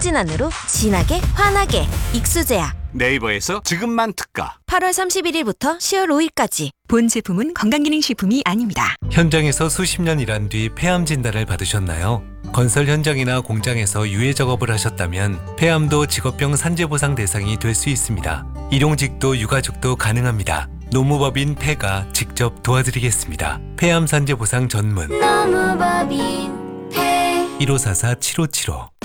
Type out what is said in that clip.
홍진환으로 진하게 환하게 익수제약. 네이버에서 지금만 특가. 8월 31일부터 10월 5일까지. 본 제품은 건강기능식품이 아닙니다. 현장에서 수십 년 일한 뒤 폐암 진단을 받으셨나요? 건설 현장이나 공장에서 유해 작업을 하셨다면 폐암도 직업병 산재보상 대상이 될 수 있습니다. 일용직도 유가족도 가능합니다. 노무법인 폐가 직접 도와드리겠습니다. 폐암 산재보상 전문 노무법인 폐. 1544-7575